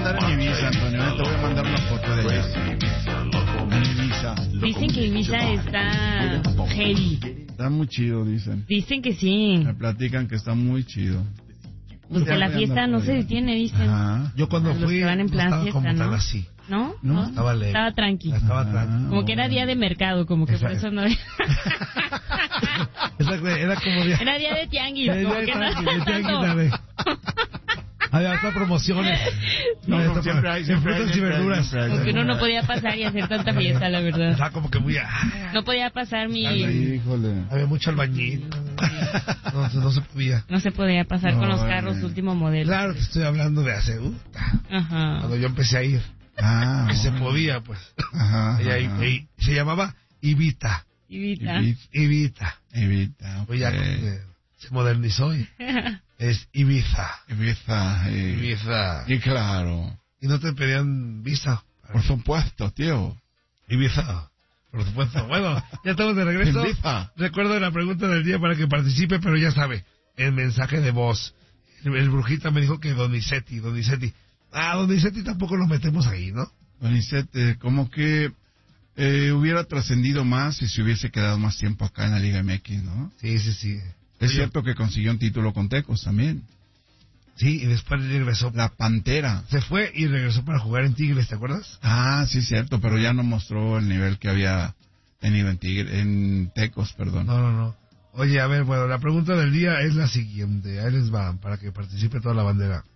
andar en Ibiza, Antonio. Te voy a mandar una foto de ella. En Ibiza. Dicen que Ibiza está heavy. Está muy chido, dicen. Dicen que sí. Me platican que está muy chido. Pues que la fiesta no se detiene, dicen. Ajá. Yo cuando Los fui que van en plan estaba fiesta, como ¿no? tan así. ¿No? ¿No? Estaba leve. Estaba tranqui. Estaba tranqui. Como que era día de mercado, como que por eso no... Era como día... Era día de tianguis, Era como de que tianguis, no de había tianguis, tanto. dale. Había hasta promociones. No, siempre hay, en frutas y verduras. Como que uno no podía pasar y hacer tanta fiesta, la verdad. Estaba como que muy... No podía pasar mi... Híjole. Había mucho albañil. No se podía. No se podía pasar con los No, carros último modelo. Claro, te estoy hablando de hace... Ajá. cuando yo empecé a ir. Ah, Y se bueno. podía, pues. Ajá. Y ahí, se llamaba Ibita. Ibita. Ibita. Evita. Pues ya se modernizó y es Ibiza. Ibiza. Ibiza. Y claro. Y no te pedían visa. Por supuesto, tío. Ibiza. Por supuesto. Bueno, ya estamos de regreso. Ibiza. Recuerdo la pregunta del día para que participe, pero ya sabe, el mensaje de voz. El brujita me dijo que Donizetti. Donizetti tampoco lo metemos ahí, ¿no? Donizete, como que hubiera trascendido más si se hubiese quedado más tiempo acá en la Liga MX, ¿no? Sí. Es cierto que consiguió un título con Tecos también. Sí, y después regresó. La Pantera. Se fue y regresó para jugar en Tigres, ¿te acuerdas? Ah, sí, cierto, pero ya no mostró el nivel que había tenido en Tecos, perdón. No. Oye, a ver, bueno, la pregunta del día es la siguiente. Ahí les va, para que participe toda la bandera.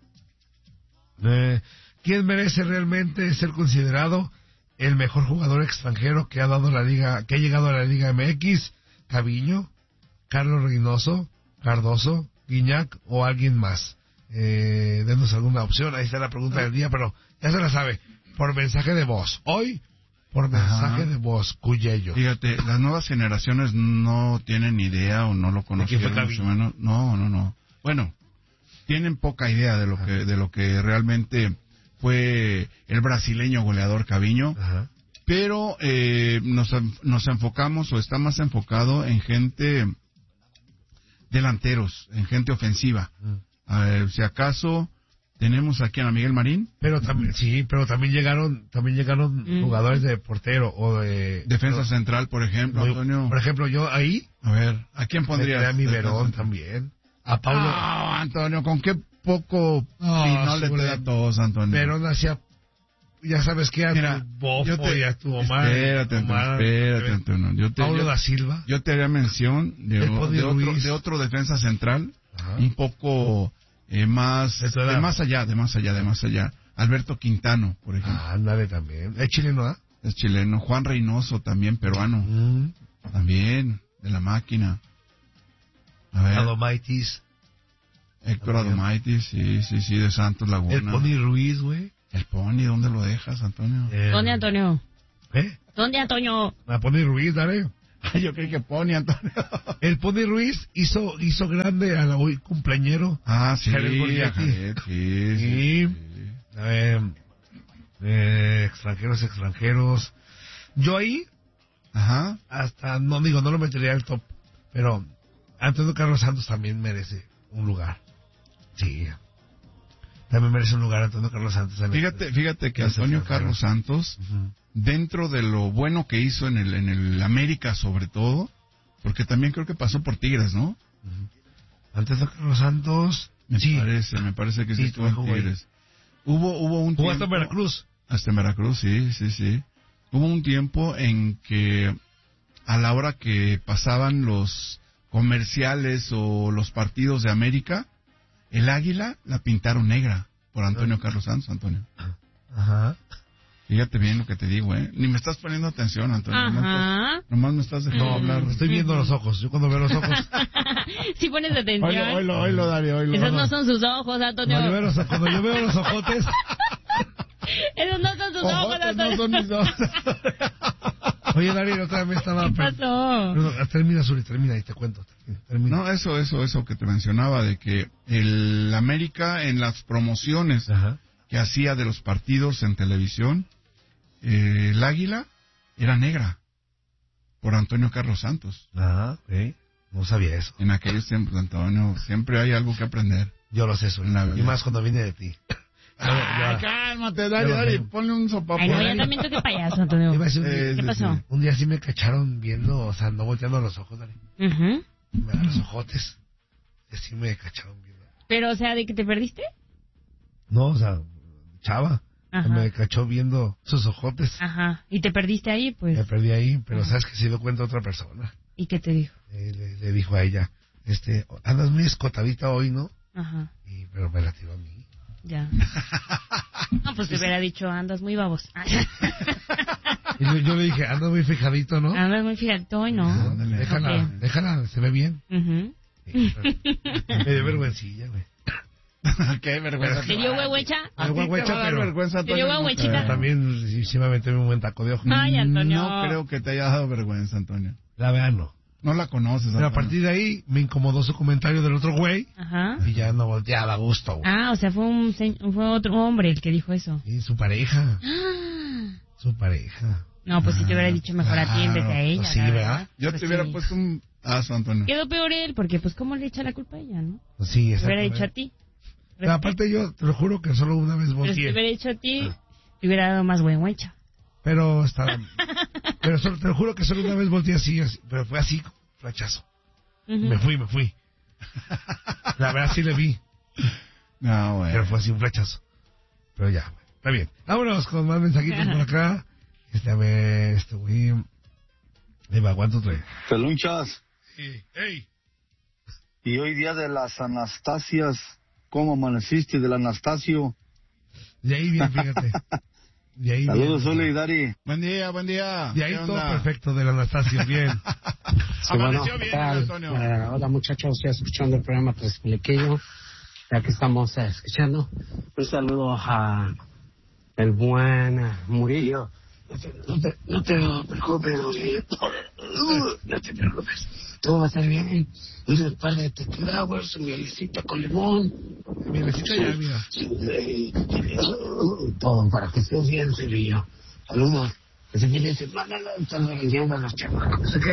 ¿Quién merece realmente ser considerado el mejor jugador extranjero que ha dado la liga, que ha llegado a la Liga MX? ¿Caviño, Carlos Reynoso, Cardoso, Guiñac o alguien más? Denos alguna opción. Ahí está la pregunta del día, pero ya se la sabe. Por mensaje de voz. Hoy, por mensaje de voz, Cuyello. Fíjate, las nuevas generaciones no tienen idea o no lo conocen fue mucho menos. No. Bueno, tienen poca idea de lo que realmente fue el brasileño goleador Caviño. Ajá. Pero nos enfocamos o está más enfocado en gente delanteros, en gente ofensiva. A ver, si acaso tenemos aquí a Miguel Marín. Pero también, también llegaron jugadores de portero o de Defensa central, por ejemplo, Antonio. Por ejemplo, yo ahí A ver, ¿a quién pondrías? a mi Verón también. A Paulo. Ah, Antonio, ¿con qué poco pinole te da todos, Antonio? Verón hacía, ya sabes que a Mira, tu Bofo y a tu Omar. Espérate, Antonio. Paulo da Silva. Yo te haría mención de otro defensa central, Ajá. un poco más, De tu edad. de más allá. Alberto Quintano, por ejemplo. Ándale también. ¿Es chileno, ah? Es chileno. Juan Reynoso, también peruano. También, de la máquina. A ver, Adomaitis. Héctor también. Adomaitis, sí, de Santos Laguna. El Pony Ruiz, güey. El Pony, ¿dónde lo dejas, Antonio? ¿Dónde, Antonio? ¿Eh? ¿Dónde, Antonio? A Pony Ruiz, dale. Yo creí que Pony, Antonio. El Pony Ruiz hizo grande a la hoy cumpleañero. Ah, sí, Jared Borghetti. Jared, sí. Extranjeros. Yo ahí, Ajá. hasta, no lo metería al top, pero Antonio Carlos Santos también merece un lugar. Sí. También merece un lugar Antonio Carlos Santos. Fíjate que Antonio Carlos Santos, dentro de lo bueno que hizo en el América sobre todo, porque también creo que pasó por Tigres, ¿no? Antonio Carlos Santos, Me parece que sí estuvo en jugó ahí. Tigres. Hubo un tiempo... Jugó hasta en Veracruz. Hasta en Veracruz, sí. Hubo un tiempo en que a la hora que pasaban los comerciales o los partidos de América, el águila la pintaron negra por Antonio Carlos Santos, Antonio. Ajá. Fíjate bien lo que te digo, ¿eh? Ni me estás poniendo atención, Antonio. Ajá. Nomás me estás dejando hablar. Estoy viendo los ojos. Yo cuando veo los ojos... Sí pones atención. Oílo, Dario, oílo. Esos no son sus ojos, Antonio. Cuando yo veo los ojotes... Esos no son sus ojos, Ojotes Antonio. no son mis ojos. Oye, Darío, otra vez estaba... ¿Qué pasó? Termina, Suri, termina y te cuento. Termina. No, eso que te mencionaba, de que el América en las promociones Ajá. que hacía de los partidos en televisión, el águila era negra por Antonio Carlos Santos. Ajá, ok. No sabía eso. En aquellos tiempos, Antonio, siempre hay algo que aprender. Yo lo sé, Suri. La verdad. Y más cuando viene de ti. cálmate, Dari, ponle un sopapo. Ay, no, ya también toque payaso, Antonio. Iba a decir un día- ¿Qué pasó? Un día sí me cacharon viendo, o sea, no volteando los ojos, Dari. Ujú. Me dan los ojotes. Y así me cacharon viendo. Pero, o sea, ¿de que te perdiste? No, o sea, chava. Ajá. Me cachó viendo sus ojotes. Ajá. ¿Y te perdiste ahí, pues? Me perdí ahí, pero Ajá. sabes que se dio cuenta otra persona. ¿Y qué te dijo? Le dijo a ella, andas muy escotadita hoy, ¿no? Ajá. Pero me la tiró a mí. Ya. No, pues te hubiera dicho, andas muy babos. Y yo le dije, andas muy fijadito, ¿no? Andas muy fijadito hoy, ¿no? Ándale. Déjala, se ve bien. Ujú. Sí, pero me dio vergüencilla, güey. Qué vergüenza. ¿Te dio huehuecha? A ti te Huehuecha, va a dar pero- vergüenza, ¿Te dio Antonio, huehuechita? creo. También sí me aventé un buen taco de ojo. Ay, Antonio. No creo que te haya dado vergüenza, Antonio. La verdad no. No la conoces, Pero a Antonio. partir de ahí me incomodó su comentario del otro güey Ajá. y ya no volteaba a gusto, güey. Ah, o sea, fue otro hombre el que dijo eso. Y su pareja, Ah. su pareja. No, pues si te hubiera dicho mejor a ti en vez de a ella. Pues sí, la ¿verdad? Yo Pues te hubiera sí. puesto un aso, Antonio. Quedó peor él, porque pues cómo le echa la culpa a ella, ¿no? Pues sí, Te hubiera exactamente. dicho a ti. Pero aparte yo te lo juro que solo una vez Pero si te volteé. hubiera dicho a ti, te hubiera dado más huehuecha. Pero te lo juro que solo una vez volteé así, pero fue así, flachazo. Ujú. Me fui. La verdad sí le vi, No, güey. pero fue así un flechazo. Pero ya, está bien. Vámonos con más mensajitos por acá. A ver, güey. Ahí va, ¿cuánto trae? Pelunchas, Sí. ¡Ey! y hoy día de las Anastasias, ¿cómo amaneciste del Anastasio? De ahí bien, fíjate. De ahí Saludos, bien. Ole y Dari. Buen día, buen día. De ahí ¿Qué todo onda? perfecto del Anastasio, bien. Sí, bueno, Amaneció ¿qué bien, tal? Antonio. Hola muchachos, ya escuchando el programa Tresflequillo, ya que estamos escuchando. Un saludo a el buen Murillo. No te preocupes, Murillo. No te preocupes. Todo va a estar bien. Un par de tequilawers, un mielecita con limón. Mielecita ya, mira. Todo para que estés bien, Murillo. Saludos. Ese fin de semana están leyendo a los chamacos, ¿ok?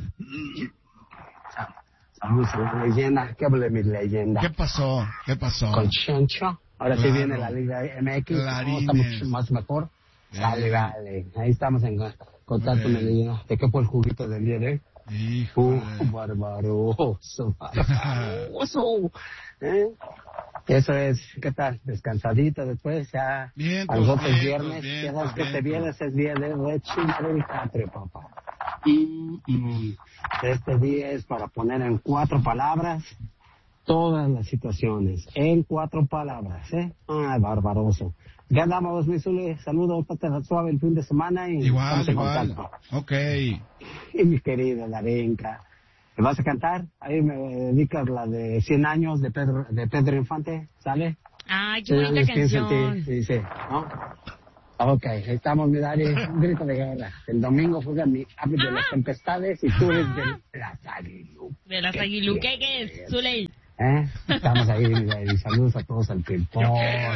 Saludos a la leyenda. ¿Qué hable mi leyenda? ¿Qué pasó? ¿Qué pasó? Con Chencho. Ahora sí Claro. viene la Liga MX. Clarines. Está mucho más mejor. Vale, vale. Ahí estamos en contacto, mi leyenda. ¿De qué fue el juguito del día de hoy? Híjole. Barbaroso. Barbaroso. ¿Eh? Eso es, ¿qué tal? Descansadito después, ya. Vientos, A nosotros vientos, viernes, vientos, ya sabes que este vientos. viernes es día de rechingar el catre, papá. Este día es para poner en 4 palabras todas las situaciones. En 4 palabras, ¿eh? Ay, barbaroso. Ya andamos, mi Zule. Saludos, pata suave el fin de semana y Igual, estamos en igual. contacto. Ok. Y mi querida Darinka, ¿me vas a cantar? Ahí me dedicas la de 100 años de Pedro Infante, ¿sale? Ay, qué 100 bonita años pienso en canción. ti, dice, ¿no? Ok, ahí estamos, mi Dari, un grito de guerra. El domingo juega mi ave de las tempestades y tú eres de las aguiluques. De las aguiluqueques, Zuley. ¿Eh? Estamos ahí, mi Dari. Saludos a todos, al Pimpón,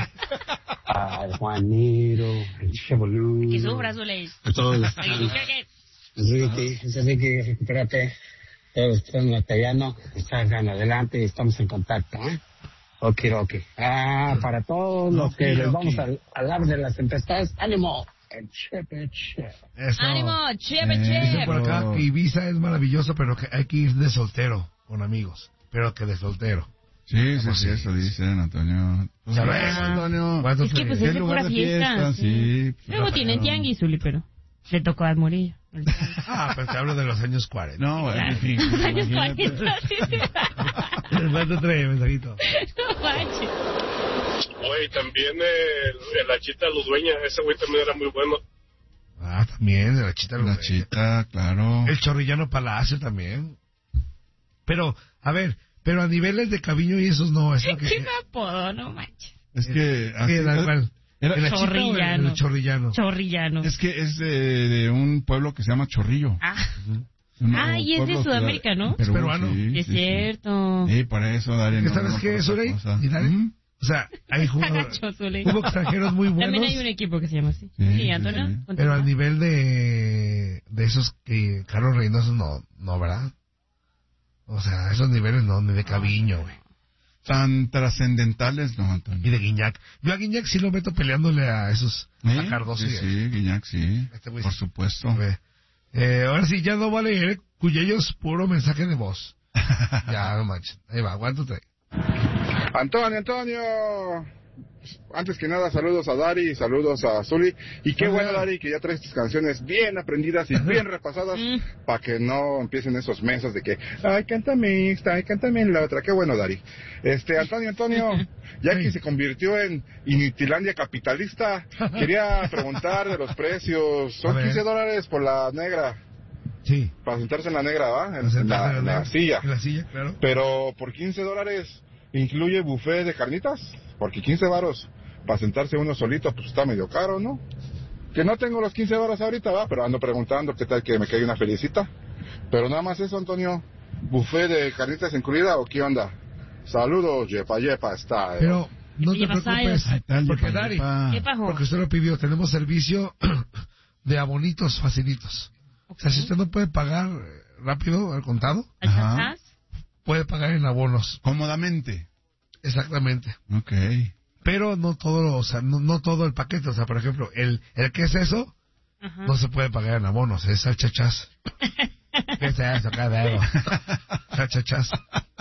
al Juaniro, al Chevolú. Que sufra, Zuley. A todos. Aguiluqueques. Enrique, recupérate. Todos están materiano, salgan adelante y estamos en contacto, ¿eh? Okiroki. Para todos los que les vamos a hablar de las tempestades, ánimo. Chepe. Eso. Ánimo, chepe, Dice por chepe. acá que Ibiza es maravilloso, pero que hay que ir de soltero, con amigos. Pero que de soltero. Sí, eso dicen, Antonio. Pues Ya bueno, ves. Antonio. ¿Cuánto Es que pues te- es ¿Qué de lugar pura de fiesta. fiesta? Sí. Luego tienen tianguis, Zuli, pero le tocó al Murillo. Ah, pero te hablo de los años 40. No, bueno, en fin. Años imagínate. 40, sí. ¿Cuánto trae, mensajito? No manches. Güey, también el Achita Ludueña, ese güey también era muy bueno. Ah, también, de la chita. La chita, claro. El Chorrillano Palacio también. Pero, a ver, pero a niveles de Caviño y esos no. Es lo que, ¿Qué me apodo? No manches. Es que... así- ¿Qué, tal cual? era- ¿El Achita o Chorrillano. el Chorrillano? Chorrillano. Es que es de un pueblo que se llama Chorrillo. Ah, Un y es de pueblo Sudamérica, ¿no? Perú, Es peruano. sí, es sí, cierto. Sí, por eso, Darío. ¿Qué sabes qué es, Surey? ¿Y Dale? O sea, hay jugadores, Gacho, Zuli. hubo extranjeros muy buenos, También hay un equipo que se llama así. Sí, Sí, Antonio. sí. continúa. pero al nivel de esos que Carlos Reynoso no, ¿verdad? O sea, esos niveles no, ni de Caviño, güey. tan trascendentales, no, Y Antonio. de Guiñac. Yo a Guiñac sí lo meto peleándole a esos, a Cardoso. Sí, sí, Guiñac, sí, Este güey por sí. supuesto. Ahora sí, ya no vale leer Cuyellos, puro mensaje de voz. Ya, no manches. Ahí va, aguántate. Antonio, antes que nada saludos a Dari, saludos a Zuli, y qué Hola. bueno Dari que ya traes tus canciones bien aprendidas y bien repasadas para que no empiecen esos mensajes de que ay cántame esta, ay cántame la otra, qué bueno Dari. Antonio, ya que se convirtió en Inutilandia capitalista, quería preguntar de los precios, A son ver. $15 por la negra, Sí. para sentarse en la negra, ¿va? Para En sentarse la silla. En la silla, claro. Pero por $15 incluye buffet de carnitas, porque 15 varos para sentarse uno solito, pues está medio caro, ¿no? Que no tengo los 15 varos ahorita, va, pero ando preguntando qué tal que me caiga una felicita. Pero nada más eso, Antonio. ¿Buffet de carnitas incluida o qué onda? Saludos, yepa, está. Pero no te Lleva preocupes, Ahí está el porque yepa, Dari, yepa. ¿Qué pasó? porque usted lo pidió, tenemos servicio de abonitos facilitos. O sea, si usted no puede pagar rápido al contado, Ajá. puede pagar en abonos. Cómodamente. Exactamente. Ok. Pero no todo, o sea, no todo el paquete. O sea, por ejemplo, el que es eso, Ajá. no se puede pagar en abonos, es salchachas. ¿Qué es eso, carajo? Salchachas.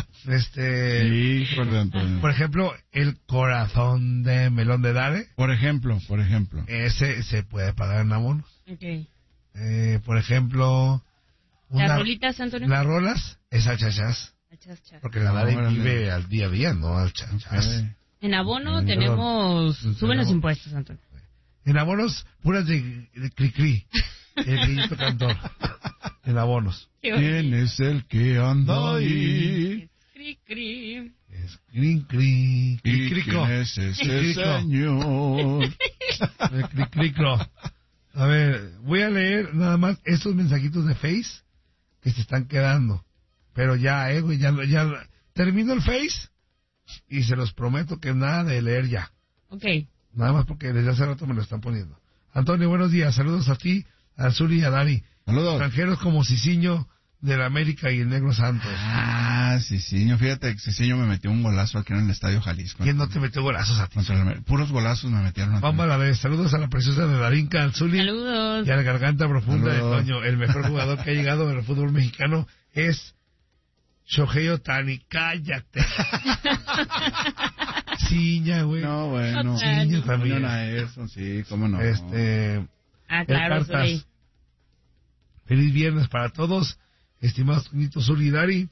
Híjole, Antonio. Por ejemplo, el corazón de melón de Dare, Por ejemplo. ese se puede pagar en abonos. Ok. Por ejemplo, ¿Las rolitas, Antonio? las rolas es salchachas. Chas, chas. Porque la Dare Órale. vive al día a día, ¿no? Al chachas. Ok. En abono Perdón. tenemos... Perdón. Suben los impuestos, Antonio. En abonos, puras de cri-cri. El grillito cantor. En abonos. ¿Quién es el que anda ahí? Cri, cri. Es cri-cri. ¿Y Cri-crico. quién es ese Cri-crico. señor? El cri-crico. A ver, voy a leer nada más estos mensajitos de Face que se están quedando. Pero ya, güey, ya termino el Face y se los prometo que nada de leer ya. Ok. Nada más porque desde hace rato me lo están poniendo. Antonio, buenos días. Saludos a ti, a Zuli y a Dani. Saludos. Extranjeros como Cicinho del América y el Negro Santos. Ah, Cicinho. Fíjate que Cicinho me metió un golazo aquí en el Estadio Jalisco. ¿Quién no te metió golazos a ti? Puros golazos me metieron. Antonio. Vamos a la vez. Saludos a la preciosa de Darinka, al Zuli Saludos. y a la garganta profunda de Saludos. Toño. El mejor jugador que ha llegado del fútbol mexicano es Shohei Ohtani. Cállate. Ciña, güey. No, bueno. Ciña también. A eso, sí, cómo no. Ah, claro, el Cartas. Zuli. Feliz viernes para todos, estimados Toñito, Zuli y Dari.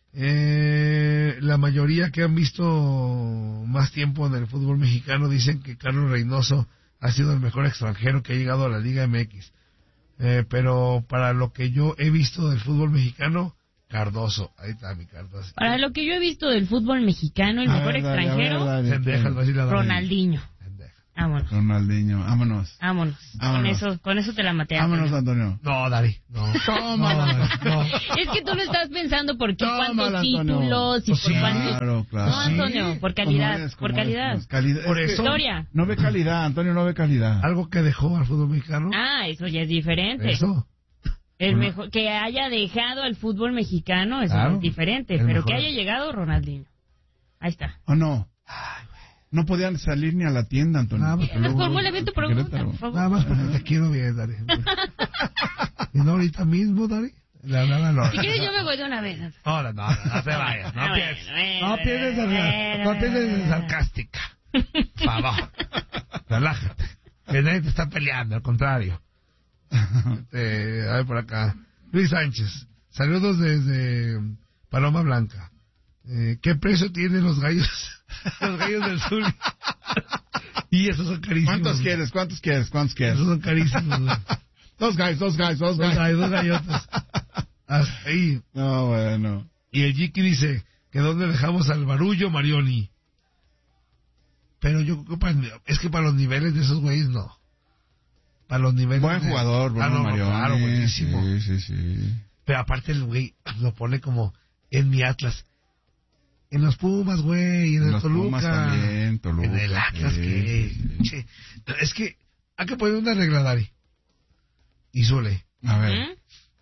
La mayoría que han visto más tiempo en el fútbol mexicano dicen que Carlos Reynoso ha sido el mejor extranjero que ha llegado a la Liga MX. Pero para lo que yo he visto del fútbol mexicano, Cardoso. Ahí está mi Cardoso. Para lo que yo he visto del fútbol mexicano, el mejor extranjero, Pendejas, va a decir la Dari. Ronaldinho. Pendeja. Vámonos. Ronaldinho, vámonos. Vámonos. Vámonos. Con eso te la maté. Vámonos, Antonio. Antonio. No, Dari. No. Tómala. No. Es que tú lo estás pensando por qué, Tómala, cuántos Antonio. títulos y Pues por sí. cuántos... Claro, claro. No, Antonio, por calidad, ¿Cómo es? por ¿Cómo es? calidad. ¿Cómo es? Calidad. Por Es que eso. Historia. no ve calidad, Antonio, no ve calidad. Algo que dejó al fútbol mexicano. Ah, eso ya es diferente. Eso. El Bueno. mejor que haya dejado al fútbol mexicano, eso Claro. es diferente. El Pero mejor. que haya llegado Ronaldinho. Ahí está. ¿O no? No podían salir ni a la tienda, Antonio. Ah, porque Nos luego- formula tu porque pregunta, Querétaro. por favor. Nada más porque te quiero bien, Dari. Y no ahorita mismo, Dari. Le hablaba a Lora. Si quieres yo me voy de una vez. No se vayas. No Ah, pienses. bueno, No pienses bueno, no pienses en sarcástica. Por favor. Relájate. Que nadie te está peleando, al contrario. A ver por acá. Luis Sánchez. Saludos desde Paloma Blanca. ¿Qué precio tienen los gallos? Los gallos del sur. Y esos son carísimos. ¿Cuántos quieres? Esos son carísimos. Güey. Dos guys. Dos gallotas. Hasta ahí. No, bueno. Y el Jiki dice que dónde dejamos al Barullo Marioni. Pero yo creo que para los niveles de esos güeyes no. Para los niveles Buen jugador, Bruno Marioni. Claro, buenísimo. Sí. Pero aparte el güey lo pone como en mi Atlas. En los Pumas, güey, en el los Toluca. Pumas también, Toluca. En el Atlas, sí, que... sí. Che, es que hay que poner una regla, Dari. Y Zule. A ver. ¿Mm?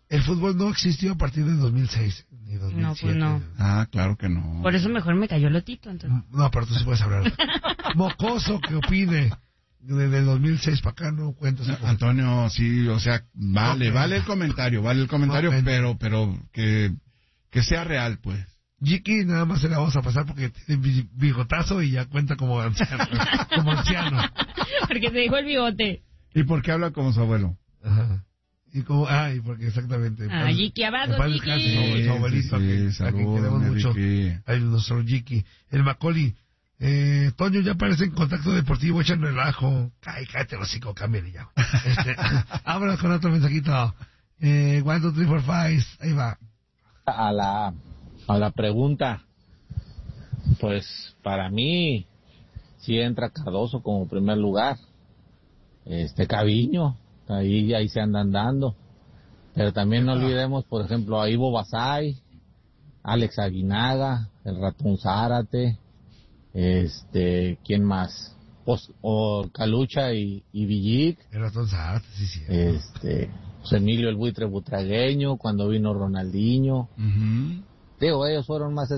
El fútbol no existió a partir de 2006, ni 2007. No, pues no. Ah, claro que no. Por eso mejor me cayó Lotito, entonces. No, pero tú sí puedes hablar. Mocoso que opine. Desde el 2006 para acá no cuentas. Antonio, sí, o sea, vale el comentario, pero que sea real, pues. Jiki nada más se la vamos a pasar porque tiene bigotazo y ya cuenta como anciano. Como anciano. Porque se dejó el bigote. ¿Y por qué habla como su abuelo? Ajá. Y porque exactamente. Jiki, abrazo, Jiki. Su abuelito, a quien queremos mucho. Ahí nuestro Jiki. El Macaulay. Toño ya aparece en Contacto Deportivo, echan relajo. Cállate los hocico, cámbiale ya. Vámonos con otro mensajito. 1, 2, 3, 4, 5. Ahí va. A la pregunta, pues para mí sí entra Cardoso como primer lugar. Caviño, ahí se andan dando. Pero también no olvidemos, por ejemplo, a Ivo Basay, Alex Aguinaga, el Ratón Zárate, ¿quién más? O Calucha y Villic. El Ratón Zárate, sí, sí. Pues Emilio el Buitre Butragueño, cuando vino Ronaldinho. Uh-huh. Digo, ellos fueron más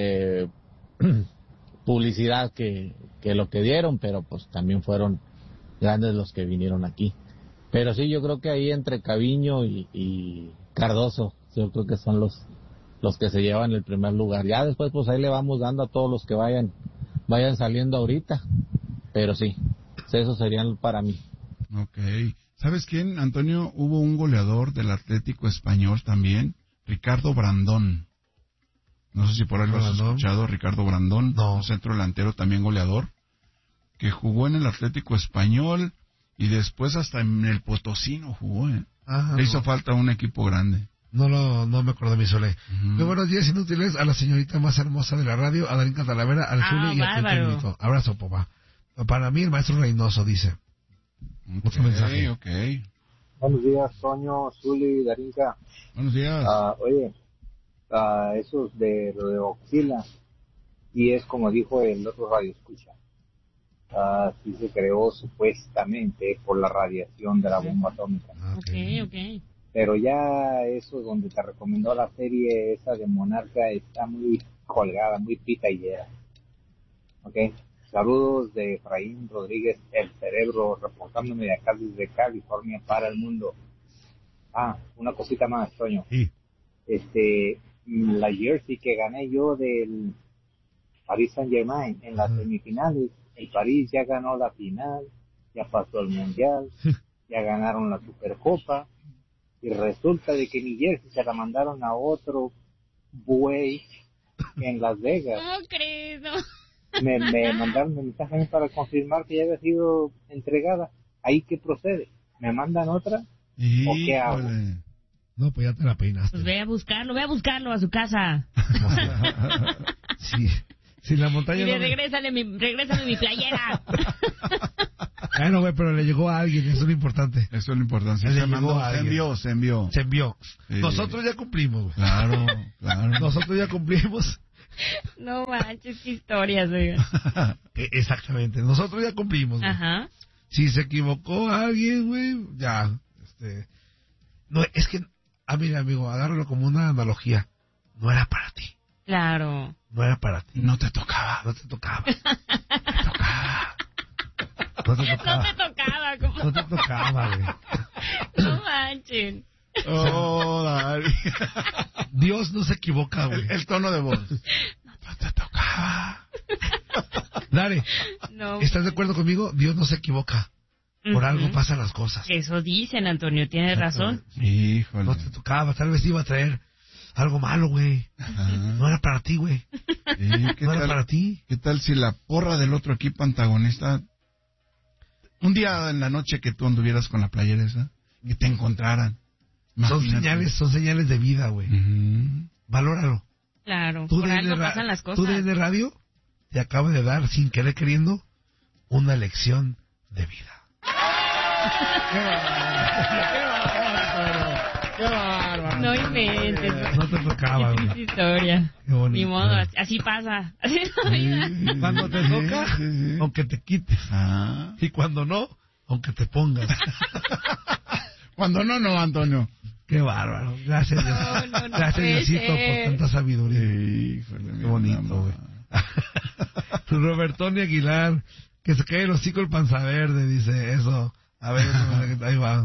publicidad que lo que dieron, pero pues también fueron grandes los que vinieron aquí. Pero sí, yo creo que ahí entre Caviño y Cardoso, yo creo que son los que se llevan el primer lugar. Ya después pues ahí le vamos dando a todos los que vayan saliendo ahorita. Pero sí, esos serían para mí. Okay. ¿Sabes quién, Antonio? Hubo un goleador del Atlético Español también, Ricardo Brandón. No sé si por ahí lo has escuchado, Ricardo Brandón, no. Un centro delantero también goleador, que jugó en el Atlético Español y después hasta en el Potosino jugó. Le hizo falta un equipo grande. No me acuerdo de mi Sole. Uh-huh. Muy buenos días inútiles a la señorita más hermosa de la radio, a Darín Catalavera, al Zuli y a Toñito. Abrazo, papá. Para mí el maestro Reynoso dice. Otro mensaje. Okay. Buenos días, Toño, Zuli, Darinka. Buenos días. Oye, esos de lo de Oxila, y es como dijo el otro radio escucha, sí se creó supuestamente por la radiación de la bomba atómica. Okay. Pero ya eso donde te recomendó la serie esa de Monarca está muy colgada, muy pitallera. Okay. Saludos de Efraín Rodríguez, el cerebro, reportándome de acá desde California para el mundo. Una cosita más, Toño. Sí. La jersey que gané yo del Paris Saint-Germain en las semifinales, el París ya ganó la final, ya pasó el Mundial, ya ganaron la Supercopa, y resulta de que mi jersey se la mandaron a otro buey en Las Vegas. ¿Cómo crees? No. Me mandaron un mensaje para confirmar que ya había sido entregada. ¿Ahí qué procede? ¿Me mandan otra? ¿O qué hago? No, pues ya te la peinaste. Pues ve a buscarlo a su casa. Sí. Si la montaña. Y regrésale mi playera. Bueno, güey, pero le llegó a alguien, eso es lo importante. Eso es lo importante. Se envió. Sí. Nosotros ya cumplimos, güey. Claro. Nosotros ya cumplimos. No manches, qué historias, güey. Exactamente, nosotros ya cumplimos, güey. Ajá. Si se equivocó alguien, güey, ya, no, es que, mira, amigo, agárralo como una analogía. No era para ti. Claro. No era para ti. No te tocaba. No te tocaba. ¿Cómo? No te tocaba, güey. No manchen. Oh, Dari. Dios no se equivoca, güey. El tono de voz. No te tocaba. Dari, no. ¿Estás de acuerdo conmigo? Dios no se equivoca. Por algo pasan las cosas. Eso dicen, Antonio, tienes razón. Híjole. No te tocaba, tal vez iba a traer algo malo, güey. No era para ti, güey. No era para ti. ¿Qué tal si la porra del otro equipo antagonista, un día en la noche que tú anduvieras con la playera esa, que te encontraran? Imagínate. Son señales de vida, güey. Valóralo. Claro, por algo pasan las cosas. Tú de radio te acaba de dar, sin querer queriendo, una lección de vida. ¡Qué bárbaro! No inventes. No te tocaba, güey. Qué historia. Qué bonito. Ni modo, así pasa. Así es la vida. Cuando te toca, aunque te quites. Y cuando no, aunque te pongas. Cuando no, Antonio. Qué bárbaro. Gracias, Dios. Gracias, Diosito, por tanta sabiduría. Híjole, qué bonito, güey. Robertoni Aguilar, que se cae el hocico el panza verde, dice eso. A ver, ahí va.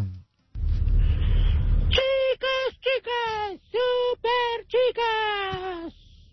Chicas, super chicas.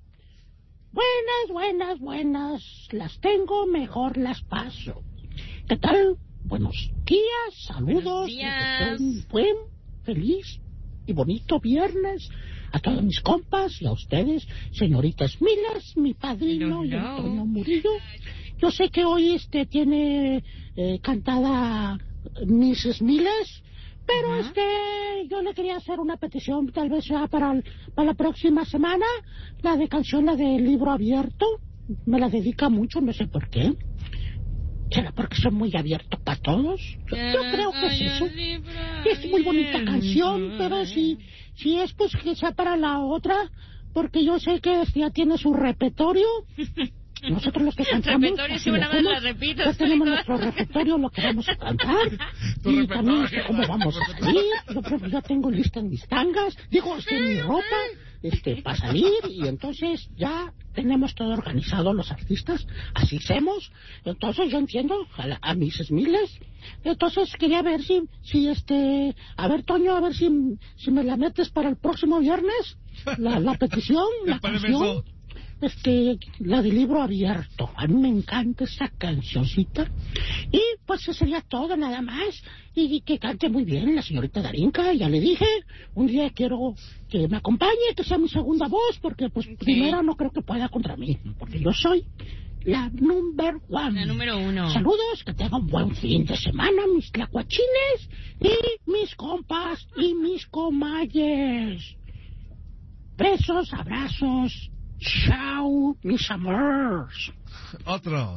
Buenas, las tengo, mejor las paso. ¿Qué tal? Buenos días, saludos. Buenos días. Un buen, feliz y bonito viernes a todos mis compas y a ustedes, señoritas Milas, mi padrino y Antonio Murillo. Yo sé que hoy tiene cantada Mrs. Milas, pero yo le quería hacer una petición, tal vez sea para la próxima semana, la del libro abierto. Me la dedica mucho, no sé por qué. ¿Será porque soy muy abierto para todos? Yo creo que es eso. Es muy bonita canción, pero si es, pues que sea para la otra, porque yo sé que ya tiene su repertorio. Nosotros los que cantamos, repertorio, si una vez la repito, ya tenemos nuestro repertorio, lo que vamos a cantar, y también cómo vamos a salir. Yo creo que ya tengo lista en mis tangas, mi ropa, para salir, y entonces ya tenemos todo organizado los artistas, así hacemos. Entonces yo entiendo a Mrs. Miles. Entonces quería ver a ver, Toño, a ver si me la metes para el próximo viernes, la petición, la canción. La del libro abierto. A mí me encanta esa cancioncita. Y pues eso sería todo, nada más. Y que cante muy bien la señorita Darinka. Ya le dije, un día quiero que me acompañe, que sea mi segunda voz, porque pues primera no creo que pueda contra mí, porque yo soy la number one. La número 1. Saludos, que tengan un buen fin de semana, mis tlacuachines y mis compas y mis comayes. Besos, abrazos. Chao, mis amores. Otro.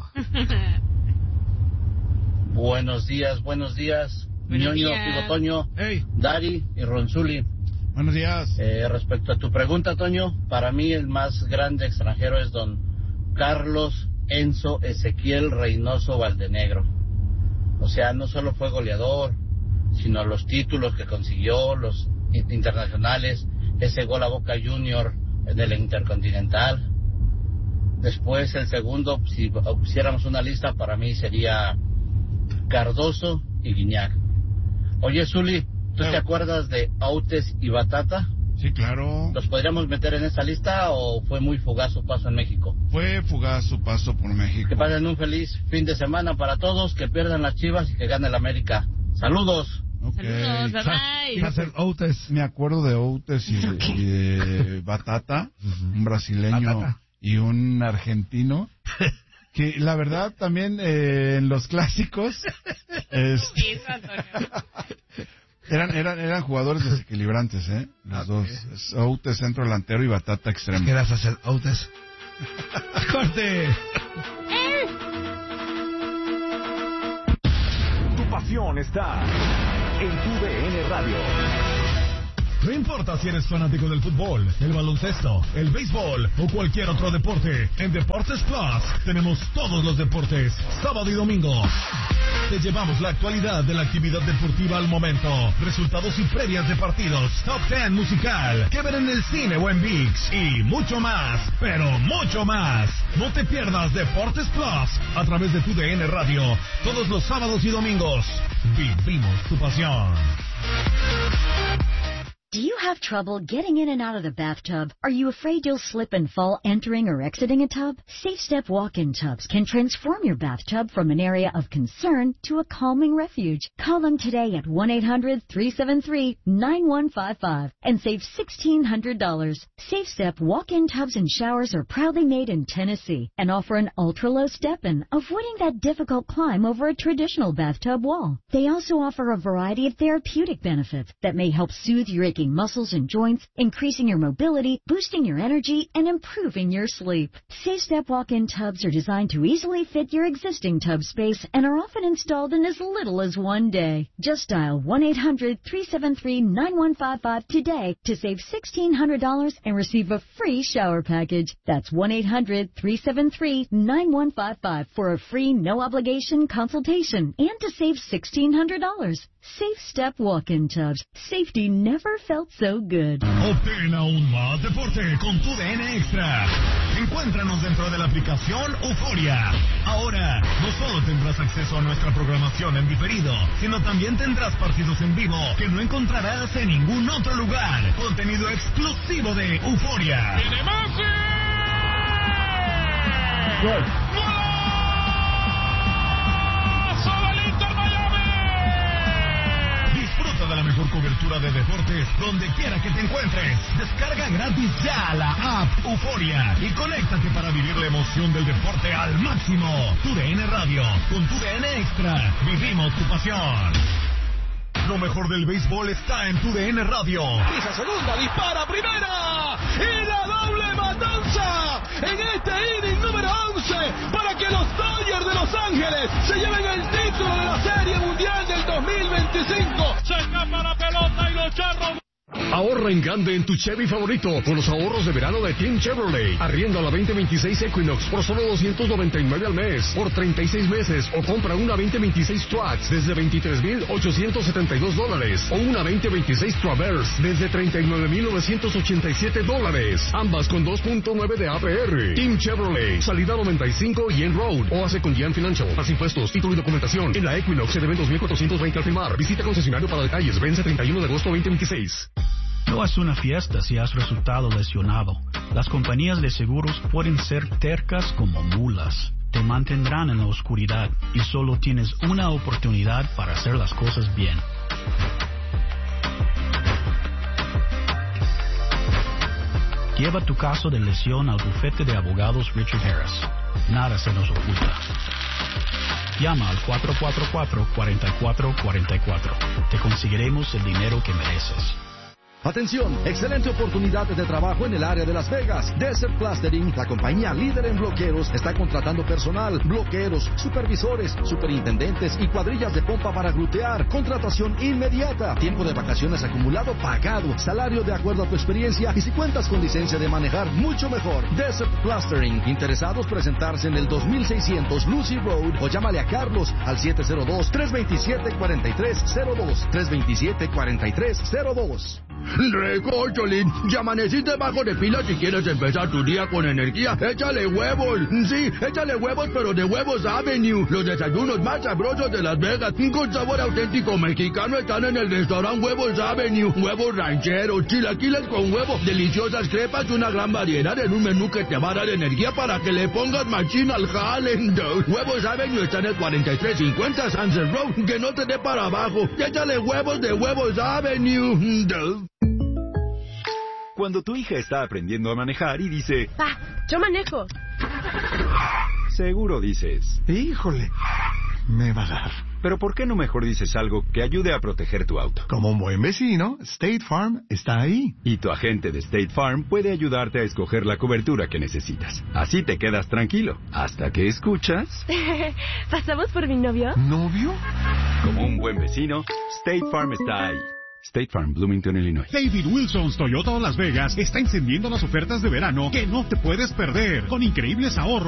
Buenos días. Ñoño, Pigo Toño, Dari y Ronzuli. Buenos días. Respecto a tu pregunta, Toño, para mí el más grande extranjero es don Carlos Enzo Ezequiel Reynoso Valdenegro. O sea, no solo fue goleador, sino los títulos que consiguió, los internacionales, ese gol a Boca Junior en el Intercontinental. Después el segundo, si pusiéramos una lista, para mí sería Cardoso y Guiñac. Oye, Zuli, ¿tú te acuerdas de Outes y Batata? Sí, claro. ¿Los podríamos meter en esa lista o fue muy fugaz su paso en México? Fue fugaz su paso por México. Que pasen un feliz fin de semana para todos, que pierdan las Chivas y que gane el América. ¡Saludos! Okay. Saludos, bye. Me acuerdo de Outes y de Batata, un brasileño y un argentino, que la verdad también en los clásicos eran jugadores desequilibrantes, los dos. Outes centro delantero y Batata extremo. ¿Qué vas a hacer, Outes? ¡Corte! Tu pasión está en tu DN Radio. No importa si eres fanático del fútbol, el baloncesto, el béisbol o cualquier otro deporte, en Deportes Plus tenemos todos los deportes, sábado y domingo. Te llevamos la actualidad de la actividad deportiva al momento, resultados y previas de partidos, top 10 musical, que ver en el cine o en ViX y mucho más, pero mucho más. No te pierdas Deportes Plus a través de tu DN Radio, todos los sábados y domingos. Vivimos tu pasión. Do you have trouble getting in and out of the bathtub? Are you afraid you'll slip and fall entering or exiting a tub? Safe Step walk-in tubs can transform your bathtub from an area of concern to a calming refuge. Call them today at 1-800-373-9155 and save $1,600. Safe Step walk-in tubs and showers are proudly made in Tennessee and offer an ultra-low step-in, avoiding that difficult climb over a traditional bathtub wall. They also offer a variety of therapeutic benefits that may help soothe your aching muscles and joints, increasing your mobility, boosting your energy, and improving your sleep. Safe Step walk-in tubs are designed to easily fit your existing tub space and are often installed in as little as one day. Just dial 1-800-373-9155 today to save $1,600 and receive a free shower package. That's 1-800-373-9155 for a free no-obligation consultation and to save $1,600. Safe Step Walk-in Tubs. Safety never felt so good. Obtén aún más deporte con tu DN Extra. Encuéntranos dentro de la aplicación Euforia. Ahora, no solo tendrás acceso a nuestra programación en diferido, sino también tendrás partidos en vivo que no encontrarás en ningún otro lugar. Contenido exclusivo de Euforia. Disfruta de la mejor cobertura de deportes donde quiera que te encuentres. Descarga gratis ya la app Euforia y conéctate para vivir la emoción del deporte al máximo. Tu DN Radio, con tu DN Extra, vivimos tu pasión. Lo mejor del béisbol está en tu DN Radio. Pisa segunda, dispara primera y la doble matanza en este inning número 11 para que los Dodgers de Los Ángeles se lleven el título de la Serie Mundial del 2025. Se escapa la pelota y los Charros. Ahorra en grande en tu Chevy favorito con los ahorros de verano de Team Chevrolet. Arrienda la 2026 Equinox por solo $299 al mes por 36 meses o compra una 2026 Trax desde $23,872 o una 2026 Traverse desde $39,987. Ambas con 2.9 de APR. Team Chevrolet, salida 95 y en Road o hace con Gian Financial. Más impuestos, título y documentación. En la Equinox se deben $2,420 al firmar. Visita concesionario para detalles. Vence 31 de agosto 2026. No es una fiesta si has resultado lesionado. Las compañías de seguros pueden ser tercas como mulas. Te mantendrán en la oscuridad y solo tienes una oportunidad para hacer las cosas bien. Lleva tu caso de lesión al bufete de abogados Richard Harris. Nada se nos oculta. Llama al 444-4444. Te conseguiremos el dinero que mereces. Atención, excelente oportunidad de trabajo en el área de Las Vegas. Desert Plastering, la compañía líder en bloqueros, está contratando personal, bloqueros, supervisores, superintendentes y cuadrillas de pompa para glutear. Contratación inmediata, tiempo de vacaciones acumulado pagado, salario de acuerdo a tu experiencia y si cuentas con licencia de manejar, mucho mejor. Desert Plastering, interesados presentarse en el 2600 Lucy Road o llámale a Carlos al 702-327-4302, 327-4302. Recócholín, ya amaneciste bajo de pila si quieres empezar tu día con energía. Échale huevos. Sí, échale huevos, pero de Huevos Avenue. Los desayunos más sabrosos de Las Vegas, con sabor auténtico mexicano, están en el restaurante Huevos Avenue. Huevos rancheros, chilaquiles con huevo, deliciosas crepas y una gran variedad en un menú que te va a dar energía para que le pongas machín al jale. Huevos Avenue está en el 4350 Sunset Road. Que no te dé para abajo. Échale huevos de Huevos Avenue. Cuando tu hija está aprendiendo a manejar y dice... ¡Pa! ¡Yo manejo! Seguro dices... Híjole, me va a dar. Pero ¿por qué no mejor dices algo que ayude a proteger tu auto? Como un buen vecino, State Farm está ahí. Y tu agente de State Farm puede ayudarte a escoger la cobertura que necesitas. Así te quedas tranquilo, hasta que escuchas... ¿Pasamos por mi novio? ¿Novio? Como un buen vecino, State Farm está ahí. State Farm, Bloomington, Illinois. David Wilson's Toyota Las Vegas está encendiendo las ofertas de verano que no te puedes perder, con increíbles ahorros.